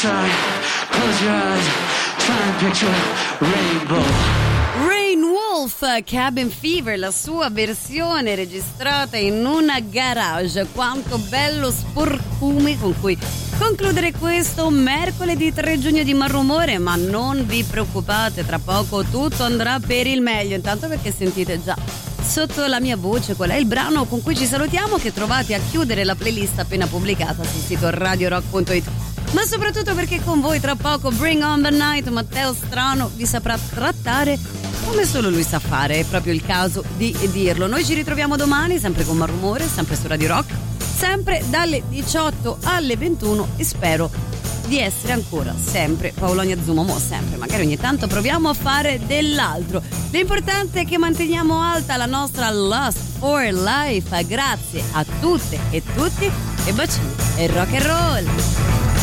outside, close your eyes, try and picture rainbow. Rain Wolf, Cabin Fever, la sua versione registrata in una garage. Quanto bello sporcume con cui concludere questo mercoledì 3 giugno di malumore, ma non vi preoccupate, tra poco tutto andrà per il meglio. Intanto perché sentite già sotto la mia voce qual è il brano con cui ci salutiamo, che trovate a chiudere la playlist appena pubblicata sul sito radiorock.it. Ma soprattutto perché con voi tra poco Bring on the Night, Matteo Strano vi saprà trattare come solo lui sa fare, è proprio il caso di dirlo. Noi ci ritroviamo domani sempre con Malumore, sempre su Radio Rock, sempre dalle 18 alle 21 e spero di essere ancora sempre Paolonia Zumomo, sempre, magari ogni tanto proviamo a fare dell'altro. L'importante è che manteniamo alta la nostra Lust for Life. Grazie a tutte e tutti e bacini e rock and roll.